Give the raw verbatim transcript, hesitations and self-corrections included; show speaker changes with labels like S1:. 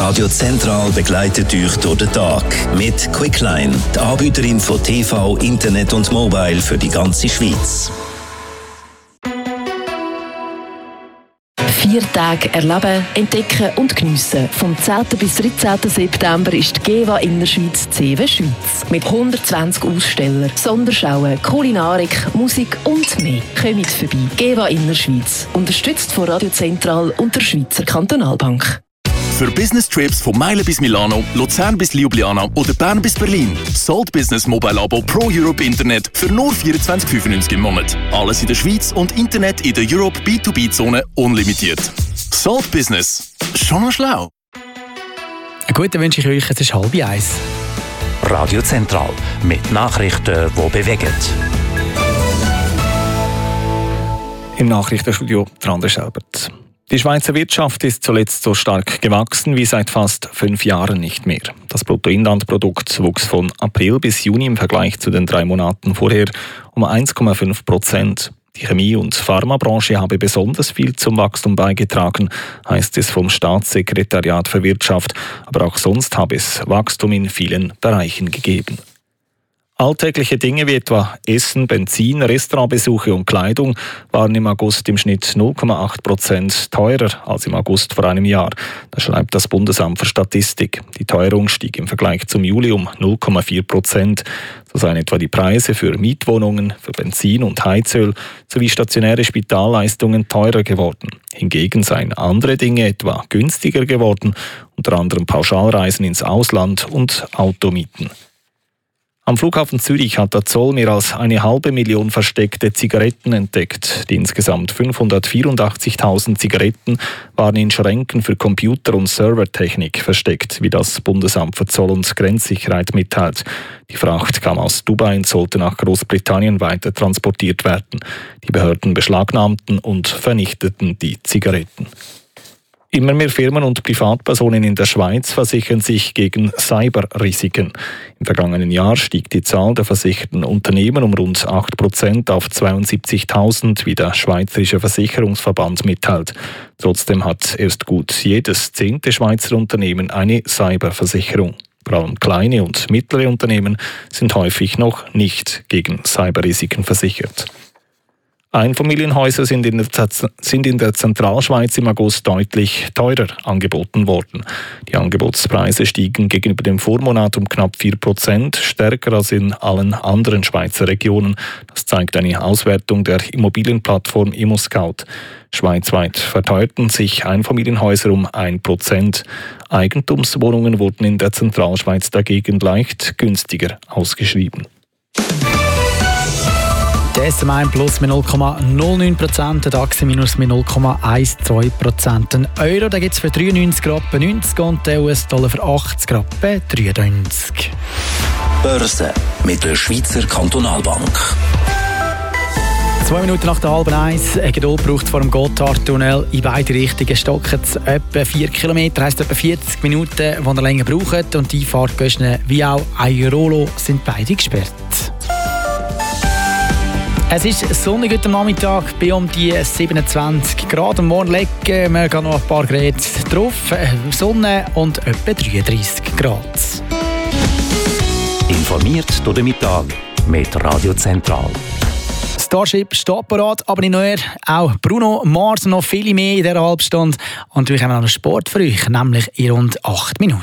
S1: Radio Zentral begleitet euch durch den Tag mit Quickline, die Anbieterin von T V, Internet und Mobile für die ganze Schweiz.
S2: Vier Tage erleben, entdecken und geniessen. Vom zehnten bis dreizehnten September ist die GEWA Innerschweiz C W Schweiz. Mit hundertzwanzig Ausstellern, Sonderschauen, Kulinarik, Musik und mehr. Kommt vorbei. GEWA Innerschweiz. Unterstützt von Radio Zentral und der Schweizer Kantonalbank.
S3: Für Business-Trips von Meilen bis Milano, Luzern bis Ljubljana oder Bern bis Berlin. Salt Business Mobile Abo Pro Europe Internet für nur vierundzwanzig fünfundneunzig im Monat. Alles in der Schweiz und Internet in der Europe B zwei B-Zone unlimitiert. Salt Business. Schon noch schlau.
S4: Gut, dann wünsche ich euch, es ist halb eins.
S1: Radio Zentral mit Nachrichten, die bewegen.
S5: Im Nachrichtenstudio Anders Selbert. Die Schweizer Wirtschaft ist zuletzt so stark gewachsen wie seit fast fünf Jahren nicht mehr. Das Bruttoinlandprodukt wuchs von April bis Juni im Vergleich zu den drei Monaten vorher um eins Komma fünf Prozent. Die Chemie- und Pharmabranche habe besonders viel zum Wachstum beigetragen, heißt es vom Staatssekretariat für Wirtschaft. Aber auch sonst habe es Wachstum in vielen Bereichen gegeben. Alltägliche Dinge wie etwa Essen, Benzin, Restaurantbesuche und Kleidung waren im August im Schnitt null Komma acht Prozent teurer als im August vor einem Jahr. Das schreibt das Bundesamt für Statistik. Die Teuerung stieg im Vergleich zum Juli um null Komma vier Prozent. So seien etwa die Preise für Mietwohnungen, für Benzin und Heizöl sowie stationäre Spitalleistungen teurer geworden. Hingegen seien andere Dinge etwa günstiger geworden, unter anderem Pauschalreisen ins Ausland und Automieten. Am Flughafen Zürich hat der Zoll mehr als eine halbe Million versteckte Zigaretten entdeckt. Die insgesamt fünfhundertvierundachtzigtausend Zigaretten waren in Schränken für Computer- und Servertechnik versteckt, wie das Bundesamt für Zoll- und Grenzsicherheit mitteilt. Die Fracht kam aus Dubai und sollte nach Großbritannien weiter transportiert werden. Die Behörden beschlagnahmten und vernichteten die Zigaretten. Immer mehr Firmen und Privatpersonen in der Schweiz versichern sich gegen Cyberrisiken. Im vergangenen Jahr stieg die Zahl der versicherten Unternehmen um rund acht Prozent auf zweiundsiebzigtausend, wie der Schweizerische Versicherungsverband mitteilt. Trotzdem hat erst gut jedes zehnte Schweizer Unternehmen eine Cyberversicherung. Vor allem kleine und mittlere Unternehmen sind häufig noch nicht gegen Cyberrisiken versichert. Einfamilienhäuser sind in, der, sind in der Zentralschweiz im August deutlich teurer angeboten worden. Die Angebotspreise stiegen gegenüber dem Vormonat um knapp vier Prozent, stärker als in allen anderen Schweizer Regionen. Das zeigt eine Auswertung der Immobilienplattform ImmoScout. Schweizweit verteuerten sich Einfamilienhäuser um ein Prozent. Eigentumswohnungen wurden in der Zentralschweiz dagegen leicht günstiger ausgeschrieben.
S4: Der S M eins plus mit null Komma null neun Prozent, der DAX minus mit null Komma zwölf Prozent. Ein Euro gibt es für dreiundneunzig Rappen neunzig und der U S-Dollar für achtzig Rappen dreiundneunzig.
S1: Börse mit der Schweizer Kantonalbank.
S4: Zwei Minuten nach der halben eins. Eine Geduld braucht vor dem Gotthardtunnel. In beide Richtungen stocken es etwa vier Kilometer, heisst etwa vierzig Minuten, die ihr länger braucht. Und die Fahrtkosten wie auch Airolo sind beide gesperrt. Es ist sonnig heute Nachmittag bei um die siebenundzwanzig Grad. Am Morgen legen wir gehen noch ein paar Grad drauf. Sonne und etwa dreiunddreissig Grad.
S1: Informiert durch den Mittag mit Radio Zentral.
S4: Starship steht parat, aber nicht nur. Auch Bruno Mars noch viele mehr in dieser Halbstunde. Und wir haben noch einen Sport für euch, nämlich in rund acht Minuten.